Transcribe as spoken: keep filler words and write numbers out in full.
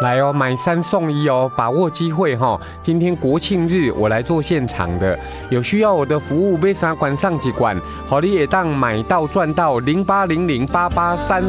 来哦，买三送一哦，把握机会哈、哦！今天国庆日，我来做现场的，有需要我的服务，买三管上几管，好你也当买到赚到零八零零八八三